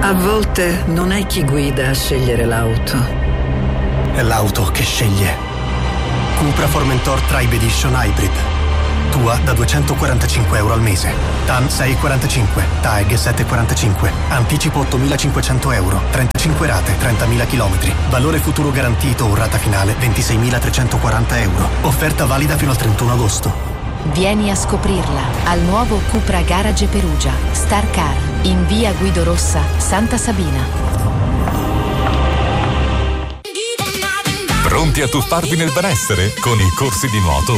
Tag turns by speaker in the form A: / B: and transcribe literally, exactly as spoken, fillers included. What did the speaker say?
A: A volte non è chi guida a scegliere l'auto.
B: È l'auto che sceglie. Cupra Formentor Tribe Edition Hybrid. Tua da duecentoquarantacinque euro al mese. T A N sei virgola quarantacinque, T A E G sette virgola quarantacinque. Anticipo ottomilacinquecento euro. trentacinque rate, trentamila chilometri. Valore futuro garantito o rata finale ventiseimilatrecentoquaranta euro. Offerta valida fino al trentuno agosto.
C: Vieni a scoprirla al nuovo Cupra Garage Perugia Star Car in via Guido Rossa, Santa Sabina.
D: Pronti a tuffarvi nel benessere? Con i corsi di nuoto